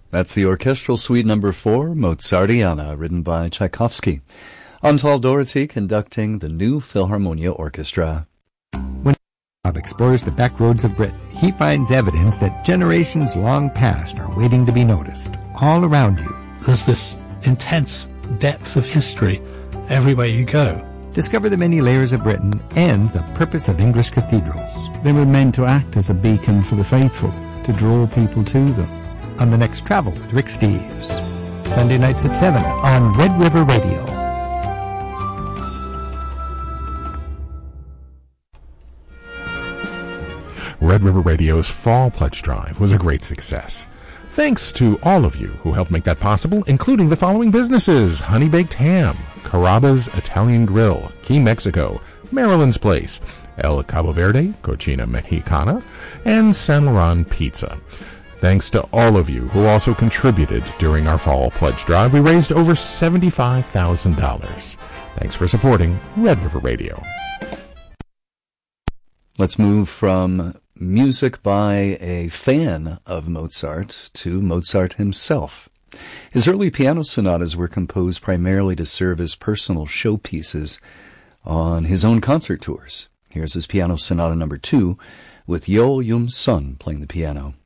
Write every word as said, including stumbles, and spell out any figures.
That's the Orchestral Suite Number four, Mozartiana, written by Tchaikovsky. Antal Doherty conducting the New Philharmonia Orchestra. When Bob explores the back roads of Britain, he finds evidence that generations long past are waiting to be noticed, all around you. There's this intense depth of history everywhere you go. Discover the many layers of Britain and the purpose of English cathedrals. They were meant to act as a beacon for the faithful, to draw people to them. On The Next Travel with Rick Steves. Sunday nights at seven on Red River Radio. Red River Radio's Fall Pledge Drive was a great success. Thanks to all of you who helped make that possible, including the following businesses: Honey Baked Ham, Carrabba's Italian Grill, Key Mexico, Maryland's Place, El Cabo Verde, Cocina Mexicana, and San Laurent Pizza. Thanks to all of you who also contributed during our Fall Pledge Drive. We raised over seventy-five thousand dollars. Thanks for supporting Red River Radio. Let's move from music by a fan of Mozart to Mozart himself. His early piano sonatas were composed primarily to serve as personal showpieces on his own concert tours. Here's his piano sonata number two with Yo Yum Sun playing the piano.